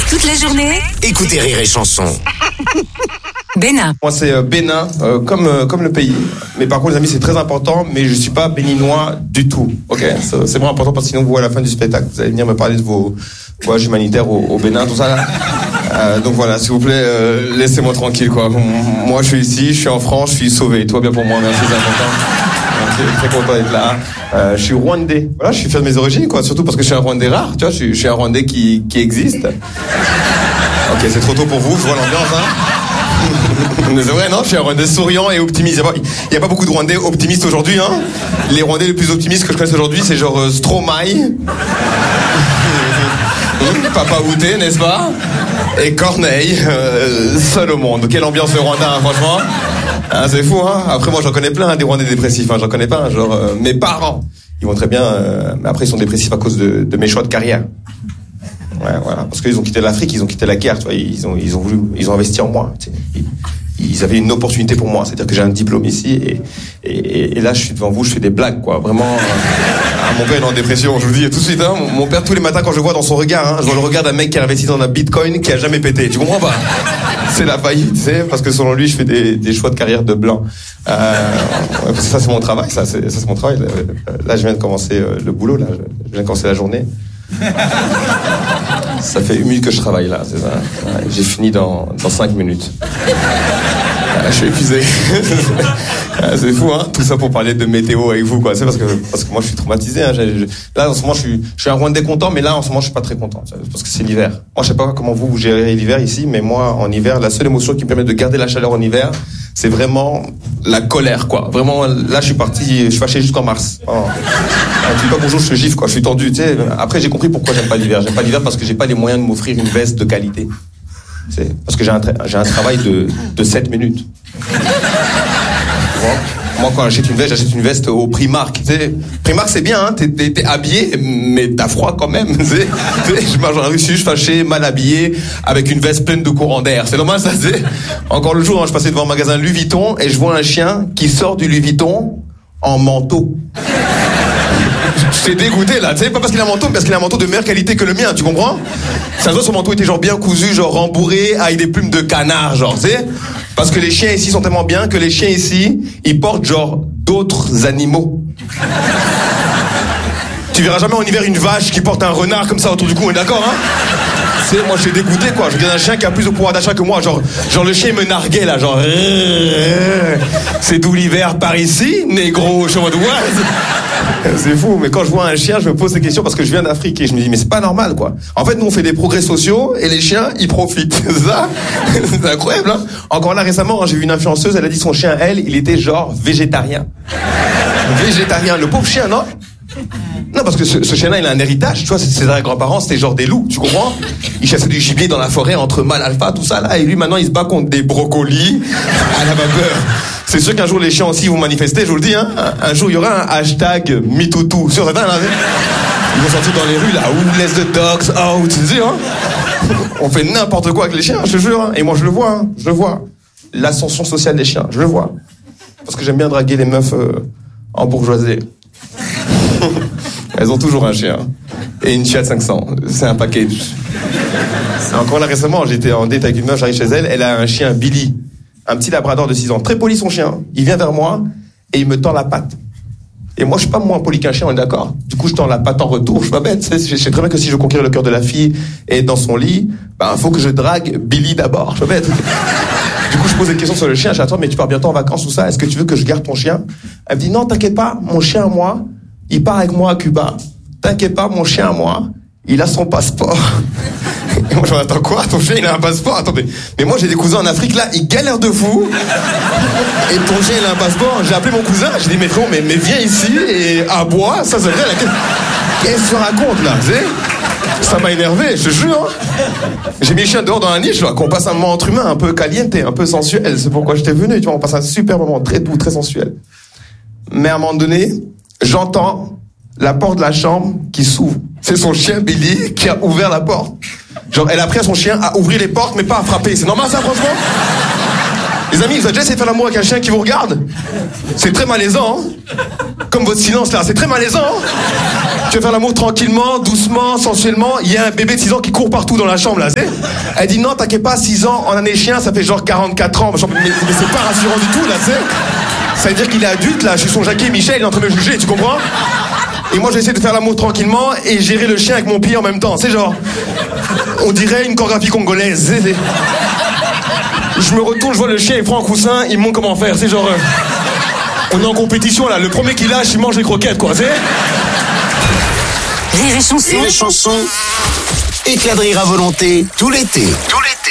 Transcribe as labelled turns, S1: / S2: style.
S1: Toute la journée,
S2: Écoutez Rire et Chanson.
S1: Bénin.
S3: Moi, c'est Bénin, comme le pays. Mais par contre, les amis, c'est très important, mais je suis pas béninois du tout. Ok, c'est vraiment important parce que sinon, vous, à la fin du spectacle, vous allez venir me parler de vos voyages humanitaires au Bénin, tout ça là. Donc voilà, s'il vous plaît, laissez-moi tranquille, quoi. Moi, je suis ici, je suis en France, je suis sauvé. Tout va bien pour moi, merci, c'est important. Je suis très content d'être là. Je suis rwandais. Voilà, je suis fier de mes origines, quoi. Surtout parce que je suis un rwandais rare, tu vois. Je suis un rwandais qui existe. Ok, c'est trop tôt pour vous, je vois l'ambiance, hein. Mais c'est vrai, non? Je suis un Rwandais souriant et optimiste. Il n'y a pas beaucoup de Rwandais optimistes aujourd'hui, hein. Les Rwandais les plus optimistes que je connaisse aujourd'hui, c'est genre Stromae, Papa Outé, n'est-ce pas? Et Corneille, seul au monde. Quelle ambiance le Rwanda, hein, franchement. Ah, c'est fou, hein. Après, moi, j'en connais plein, hein, des Rwandais dépressifs, hein. J'en connais pas, hein, genre mes parents. Ils vont très bien, mais après, ils sont dépressifs à cause de mes choix de carrière. Ouais, voilà, parce qu'ils ont quitté l'Afrique, ils ont quitté la guerre, tu vois, ils ont investi en moi. Tu sais. Ils avaient une opportunité pour moi, c'est-à-dire que j'ai un diplôme ici et là je suis devant vous, je fais des blagues, quoi. Vraiment, mon père est en dépression, je vous le dis tout de suite, hein. Mon père tous les matins quand je le vois dans son regard, hein, je vois le regard d'un mec qui a investi dans un bitcoin qui a jamais pété, tu comprends pas? C'est la faillite, tu sais, parce que selon lui je fais des choix de carrière de blanc. Ça c'est mon travail, ça c'est mon travail. Là je viens de commencer le boulot, là, je viens de commencer la journée. Ça fait 1 minute que je travaille là, c'est ça. Ouais, j'ai fini dans 5 minutes. Je suis épuisé. C'est fou, hein. Tout ça pour parler de météo avec vous, quoi. C'est parce que moi je suis traumatisé, hein. Là en ce moment je suis un Rwandais content, mais là en ce moment je suis pas très content, parce que c'est l'hiver. Moi je sais pas comment vous gérez l'hiver ici, mais moi en hiver, la seule émotion qui me permet de garder la chaleur en hiver, c'est vraiment la colère, quoi. Vraiment, là je suis fâché jusqu'en mars. Oh. Tu dis pas bonjour, je te gifle, quoi. Je suis tendu, tu sais. Après j'ai compris pourquoi j'aime pas l'hiver. J'aime pas l'hiver parce que j'ai pas les moyens de m'offrir une veste de qualité. C'est parce que j'ai un travail de 7 minutes. Moi, quand j'achète une veste au Primark. Tu sais, Primark, c'est bien, hein, t'es habillé, mais t'as froid quand même. Tu sais, je marche dans la rue, je suis fâché, mal habillé, avec une veste pleine de courant d'air. C'est normal, ça, tu sais. Encore le jour, hein, je passais devant un magasin Louis Vuitton et je vois un chien qui sort du Louis Vuitton en manteau. J'étais dégoûté, là, tu sais, pas parce qu'il a un manteau, mais parce qu'il a un manteau de meilleure qualité que le mien, tu comprends? Ça se voit, son manteau était genre bien cousu, genre rembourré, avec des plumes de canard, genre, tu sais. Parce que les chiens ici sont tellement bien que les chiens ici, ils portent genre d'autres animaux. Tu verras jamais en hiver une vache qui porte un renard comme ça autour du cou, on est d'accord, hein? Tu sais, moi je suis dégoûté, quoi. Je regarde un chien qui a plus de pouvoir d'achat que moi, genre le chien me narguait là, genre c'est d'où l'hiver par ici, négro, je suis en mode what? C'est fou, mais quand je vois un chien, je me pose ces questions parce que je viens d'Afrique et je me dis mais c'est pas normal, quoi. En fait, nous on fait des progrès sociaux et les chiens ils profitent. Ça, c'est incroyable, hein. Encore là récemment, hein, j'ai vu une influenceuse, elle a dit son chien, il était genre végétarien. Végétarien, le pauvre chien, non? Non, parce que ce chien-là, il a un héritage, tu vois, ses grands-parents, c'était genre des loups, tu comprends? Il chassait du gibier dans la forêt entre mâles alpha, tout ça, là, et lui, maintenant, il se bat contre des brocolis à la vapeur. C'est sûr qu'un jour, les chiens aussi vont manifester, je vous le dis, hein. Un jour, il y aura un hashtag MeTooToo. Sur certains, là, ils vont sortir dans les rues, là, où laisse the dogs out, tu sais, hein. On fait n'importe quoi avec les chiens, je te jure, hein. Et moi, je le vois, hein, je le vois. L'ascension sociale des chiens, je le vois. Parce que j'aime bien draguer les meufs en bourgeoisie. Elles ont toujours un chien. Et une Fiat 500. C'est un package. Encore là récemment, j'étais en date avec une meuf, j'arrive chez elle, elle a un chien Billy. Un petit labrador de 6 ans. Très poli son chien. Il vient vers moi et il me tend la patte. Et moi je suis pas moins poli qu'un chien, on est d'accord? Du coup je tends la patte en retour, je suis pas bête. Je sais très bien que si je veux conquérir le cœur de la fille et dans son lit, faut que je drague Billy d'abord, je suis pas bête. Du coup je pose des questions sur le chien, j'attends mais tu pars bientôt en vacances ou ça, est-ce que tu veux que je garde ton chien? Elle me dit non t'inquiète pas, mon chien à moi, il part avec moi à Cuba. T'inquiète pas, mon chien à moi, il a son passeport. Et moi, j'en attends quoi? Ton chien, il a un passeport? Attendez. Mais moi, j'ai des cousins en Afrique, là, ils galèrent de fou. Et ton chien, il a un passeport. J'ai appelé mon cousin, j'ai dit, mais frérot, mais viens ici et aboie. Ça, c'est vrai, qu'est-ce que tu racontes, là? Ça m'a énervé, je te jure. J'ai mis le chien dehors dans la niche, là, qu'on passe un moment entre humains, un peu caliente, un peu sensuel. C'est pourquoi j'étais venu, tu vois, on passe un super moment, très doux, très sensuel. Mais à un moment donné, j'entends la porte de la chambre qui s'ouvre. C'est son chien Billy qui a ouvert la porte. Genre, elle a pris à son chien à ouvrir les portes, mais pas à frapper. C'est normal ça, franchement? Les amis, vous avez déjà essayé de faire l'amour avec un chien qui vous regarde? C'est très malaisant, hein? Comme votre silence là, c'est très malaisant, hein? Tu vas faire l'amour tranquillement, doucement, sensuellement. Il y a un bébé de 6 ans qui court partout dans la chambre là, c'est? Elle dit non, t'inquiète pas, 6 ans en année chien, ça fait genre 44 ans. Mais c'est pas rassurant du tout là, c'est? Ça veut dire qu'il est adulte là, je suis son Jackie Michel, il est en train de me juger, tu comprends? Et moi j'essaie de faire l'amour tranquillement et gérer le chien avec mon pied en même temps. C'est genre, on dirait une chorégraphie congolaise. Je me retourne, je vois le chien, il prend un coussin, il me montre comment faire. C'est genre, on est en compétition là, le premier qui lâche, il mange les croquettes quoi, c'est?
S2: Rire et chanson. Éclat de rire à volonté, tout l'été.